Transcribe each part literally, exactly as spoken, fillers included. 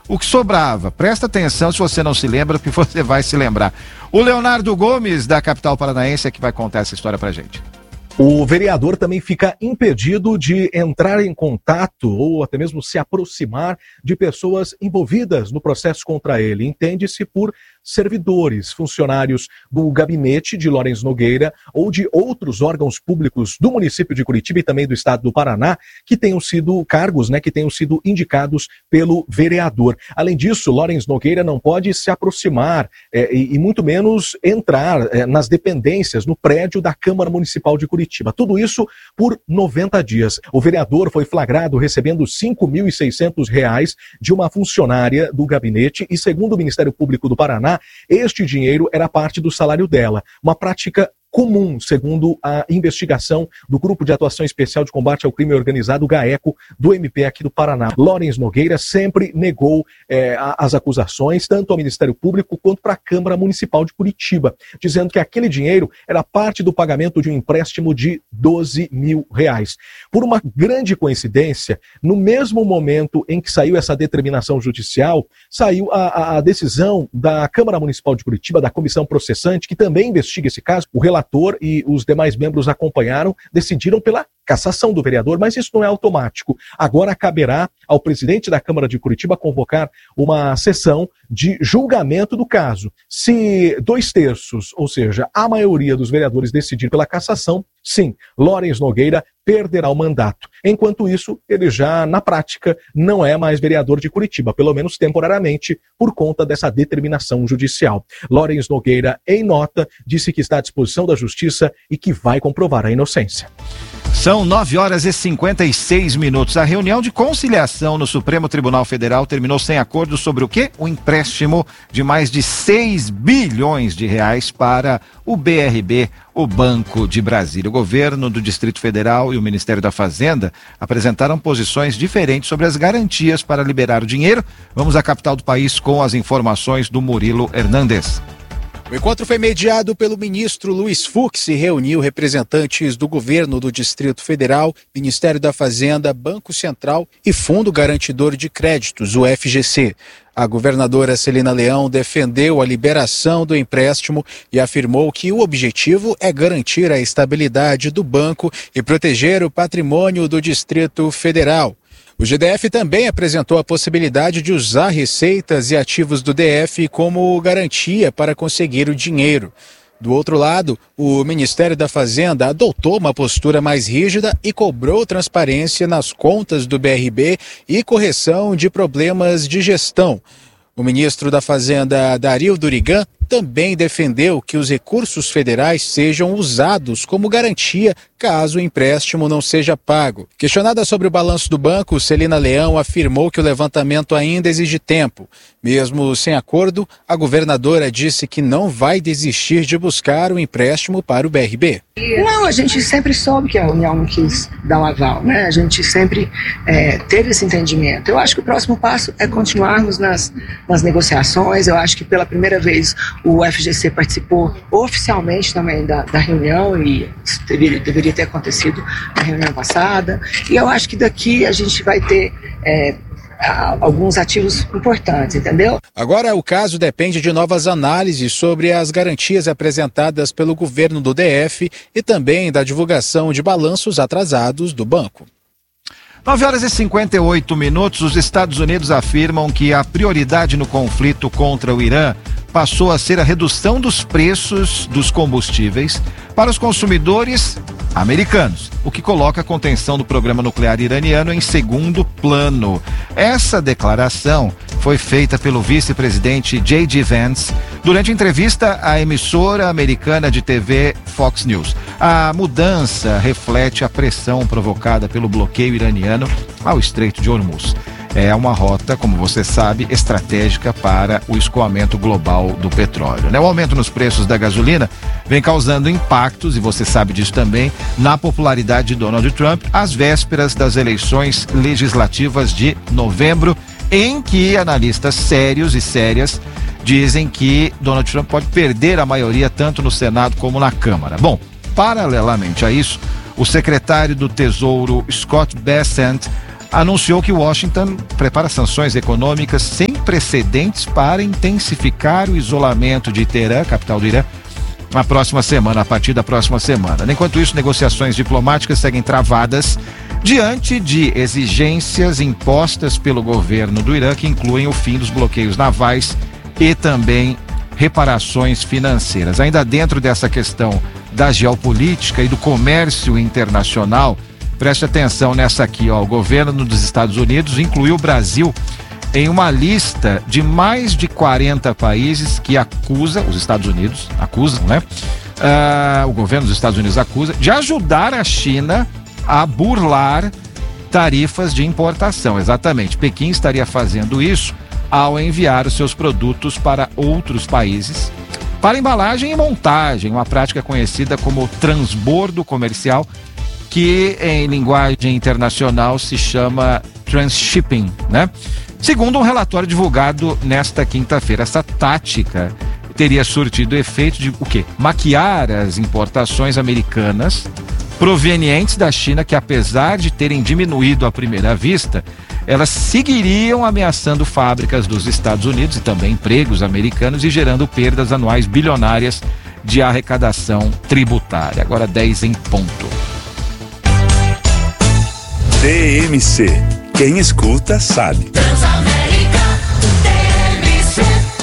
o que sobrava. Presta atenção se você não se lembra, porque você vai se lembrar. O Leonardo Gomes, da capital paranaense, é que vai contar essa história pra gente. O vereador também fica impedido de entrar em contato ou até mesmo se aproximar de pessoas envolvidas no processo contra ele. Entende-se por servidores, funcionários do gabinete de Lawrence Nogueira ou de outros órgãos públicos do município de Curitiba e também do estado do Paraná que tenham sido cargos, né, que tenham sido indicados pelo vereador. Além disso, Lawrence Nogueira não pode se aproximar é, e, e muito menos entrar é, nas dependências, no prédio da Câmara Municipal de Curitiba. Tudo isso por noventa dias. O vereador foi flagrado recebendo cinco mil e seiscentos reais de uma funcionária do gabinete e, segundo o Ministério Público do Paraná, este dinheiro era parte do salário dela. Uma prática comum, segundo a investigação do Grupo de Atuação Especial de Combate ao Crime Organizado, o GAECO, do M P aqui do Paraná. Lawrence Nogueira sempre negou é, as acusações, tanto ao Ministério Público quanto para a Câmara Municipal de Curitiba, dizendo que aquele dinheiro era parte do pagamento de um empréstimo de doze mil reais. Por uma grande coincidência, no mesmo momento em que saiu essa determinação judicial, saiu a, a, a decisão da Câmara Municipal de Curitiba, da comissão processante, que também investiga esse caso. O relator e os demais membros acompanharam, decidiram pela cassação do vereador, mas isso não é automático. Agora caberá ao presidente da Câmara de Curitiba convocar uma sessão de julgamento do caso. Se dois terços, ou seja, a maioria dos vereadores decidir pela cassação, sim, Lawrence Nogueira perderá o mandato. Enquanto isso, ele já, na prática, não é mais vereador de Curitiba, pelo menos temporariamente, por conta dessa determinação judicial. Lawrence Nogueira, em nota, disse que está à disposição da Justiça e que vai comprovar a inocência. São nove horas e cinquenta e seis minutos. A reunião de conciliação no Supremo Tribunal Federal terminou sem acordo sobre o quê? O empréstimo de mais de seis bilhões de reais para o B R B, o Banco de Brasília. O governo do Distrito Federal e o Ministério da Fazenda apresentaram posições diferentes sobre as garantias para liberar o dinheiro. Vamos à capital do país com as informações do Murilo Hernandes. O encontro foi mediado pelo ministro Luiz Fux e reuniu representantes do governo do Distrito Federal, Ministério da Fazenda, Banco Central e Fundo Garantidor de Créditos, o F G C. A governadora Celina Leão defendeu a liberação do empréstimo e afirmou que o objetivo é garantir a estabilidade do banco e proteger o patrimônio do Distrito Federal. O G D F também apresentou a possibilidade de usar receitas e ativos do D F como garantia para conseguir o dinheiro. Do outro lado, o Ministério da Fazenda adotou uma postura mais rígida e cobrou transparência nas contas do B R B e correção de problemas de gestão. O ministro da Fazenda, Dario Durigan, também defendeu que os recursos federais sejam usados como garantia caso o empréstimo não seja pago. Questionada sobre o balanço do banco, Celina Leão afirmou que o levantamento ainda exige tempo. Mesmo sem acordo, a governadora disse que não vai desistir de buscar o empréstimo para o B R B. Não, a gente sempre soube que a União não quis dar um aval, né? A gente sempre é, teve esse entendimento. Eu acho que o próximo passo é continuarmos nas, nas negociações. Eu acho que pela primeira vez o F G C participou oficialmente também da, da reunião e isso deveria, deveria ter acontecido na reunião passada. E eu acho que daqui a gente vai ter é, alguns ativos importantes, entendeu? Agora o caso depende de novas análises sobre as garantias apresentadas pelo governo do D F e também da divulgação de balanços atrasados do banco. nove horas e cinquenta e oito minutos, os Estados Unidos afirmam que a prioridade no conflito contra o Irã passou a ser a redução dos preços dos combustíveis para os consumidores americanos, o que coloca a contenção do programa nuclear iraniano em segundo plano. Essa declaração foi feita pelo vice-presidente J D Vance durante entrevista à emissora americana de T V Fox News. A mudança reflete a pressão provocada pelo bloqueio iraniano ao Estreito de Hormuz. É uma rota, como você sabe, estratégica para o escoamento global do petróleo, né? O aumento nos preços da gasolina vem causando impactos, e você sabe disso também, na popularidade de Donald Trump às vésperas das eleições legislativas de novembro, em que analistas sérios e sérias dizem que Donald Trump pode perder a maioria tanto no Senado como na Câmara. Bom, paralelamente a isso, o secretário do Tesouro Scott Bessent anunciou que Washington prepara sanções econômicas sem precedentes para intensificar o isolamento de Teherã, capital do Irã, na próxima semana, a partir da próxima semana. Enquanto isso, negociações diplomáticas seguem travadas diante de exigências impostas pelo governo do Irã, que incluem o fim dos bloqueios navais e também reparações financeiras. Ainda dentro dessa questão da geopolítica e do comércio internacional, preste atenção nessa aqui, ó. O governo dos Estados Unidos incluiu o Brasil em uma lista de mais de quarenta países que acusa, os Estados Unidos acusam, né? Uh, o governo dos Estados Unidos acusa de ajudar a China a burlar tarifas de importação. Exatamente, Pequim estaria fazendo isso ao enviar os seus produtos para outros países para embalagem e montagem, uma prática conhecida como transbordo comercial, que em linguagem internacional se chama transshipping, né? Segundo um relatório divulgado nesta quinta-feira, essa tática teria surtido o efeito de o quê? Maquiar as importações americanas provenientes da China, que apesar de terem diminuído à primeira vista, elas seguiriam ameaçando fábricas dos Estados Unidos e também empregos americanos e gerando perdas anuais bilionárias de arrecadação tributária. Agora dez em ponto. T M C. Quem escuta sabe. Transamérica T M C.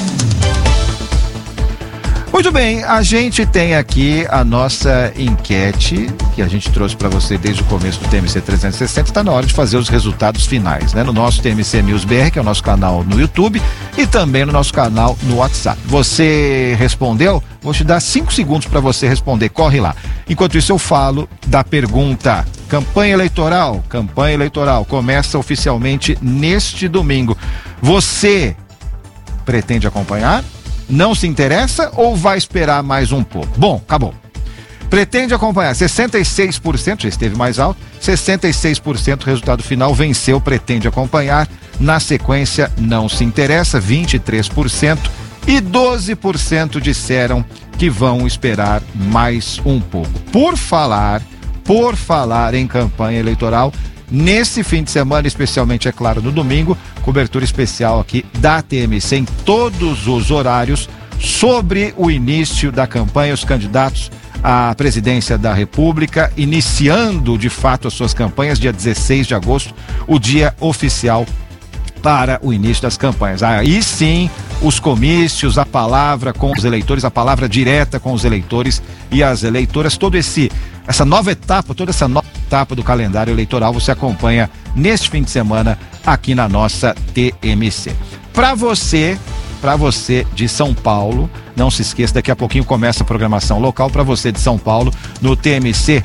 Muito bem, a gente tem aqui a nossa enquete que a gente trouxe para você desde o começo do T M C trezentos e sessenta. Está na hora de fazer os resultados finais, né? No nosso T M C News B R, que é o nosso canal no YouTube, e também no nosso canal no WhatsApp. Você respondeu? Vou te dar cinco segundos para você responder. Corre lá. Enquanto isso, eu falo da pergunta. Campanha eleitoral, campanha eleitoral começa oficialmente neste domingo. Você pretende acompanhar? Não se interessa ou vai esperar mais um pouco? Bom, acabou. Pretende acompanhar, sessenta e seis por cento, já esteve mais alto, sessenta e seis por cento, resultado final venceu, pretende acompanhar. Na sequência, não se interessa, vinte e três por cento, e doze por cento disseram que vão esperar mais um pouco. Por falar... Por falar em campanha eleitoral, nesse fim de semana, especialmente, é claro, no domingo, cobertura especial aqui da T M C em todos os horários sobre o início da campanha, os candidatos à presidência da República, iniciando de fato as suas campanhas, dia dezesseis de agosto, o dia oficial para o início das campanhas. Aí sim, os comícios, a palavra com os eleitores, a palavra direta com os eleitores e as eleitoras, todo esse essa nova etapa, toda essa nova etapa do calendário eleitoral você acompanha neste fim de semana aqui na nossa T M C. Para você, para você de São Paulo, não se esqueça, daqui a pouquinho começa a programação local para você de São Paulo no T M C,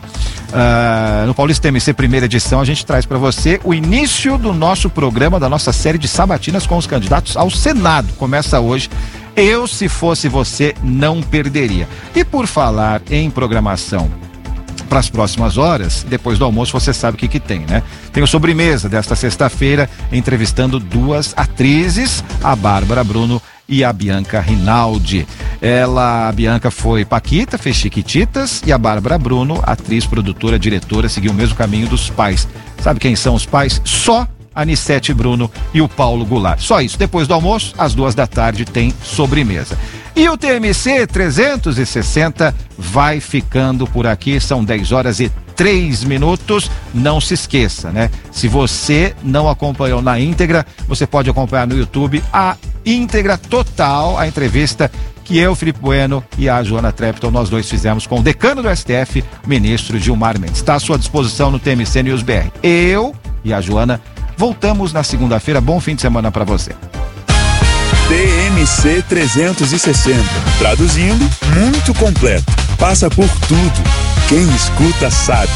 uh, no Paulista T M C primeira edição, a gente traz para você o início do nosso programa, da nossa série de sabatinas com os candidatos ao Senado. Começa hoje. Eu, se fosse você, não perderia. E por falar em programação para as próximas horas, depois do almoço você sabe o que que tem, né? Tem o Sobremesa desta sexta-feira, entrevistando duas atrizes, a Bárbara Bruno e a Bianca Rinaldi. Ela, a Bianca foi Paquita, fez Chiquititas, e a Bárbara Bruno, atriz, produtora, diretora, seguiu o mesmo caminho dos pais. Sabe quem são os pais? Só a Anissete Bruno e o Paulo Goulart. Só isso. Depois do almoço, às duas da tarde, tem Sobremesa. E o T M C trezentos e sessenta vai ficando por aqui, são dez horas e três minutos. Não se esqueça, né? Se você não acompanhou na íntegra, você pode acompanhar no YouTube a íntegra total, a entrevista que eu, Felipe Bueno, e a Joana Trepton, nós dois fizemos com o decano do S T F, o ministro Gilmar Mendes. Está à sua disposição no T M C News B R. Eu e a Joana voltamos na segunda-feira. Bom fim de semana para você. T M C trezentos e sessenta. Traduzindo, muito completo. Passa por tudo. Quem escuta sabe.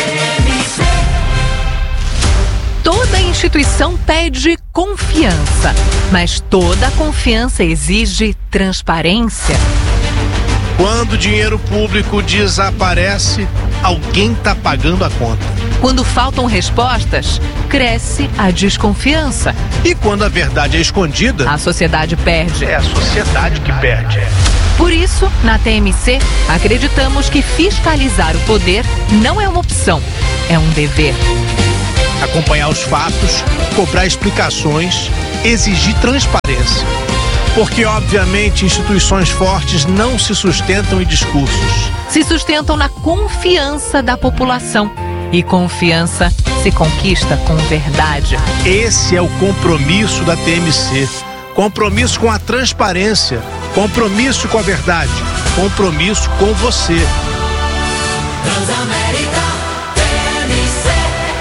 Toda instituição pede confiança, mas toda confiança exige transparência. Quando o dinheiro público desaparece, alguém está pagando a conta. Quando faltam respostas, cresce a desconfiança. E quando a verdade é escondida, a sociedade perde. É a sociedade que perde. Por isso, na T M C, acreditamos que fiscalizar o poder não é uma opção, é um dever. acompanhar os fatos, cobrar explicações, exigir transparência. Porque, obviamente, instituições fortes não se sustentam em discursos. Se sustentam na confiança da população. E confiança se conquista com verdade. Esse é o compromisso da T M C. Compromisso com a transparência. Compromisso com a verdade. Compromisso com você. Transamérica T M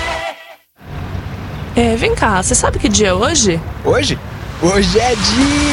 C. É, vem cá, você sabe que dia é hoje? Hoje? Hoje é dia...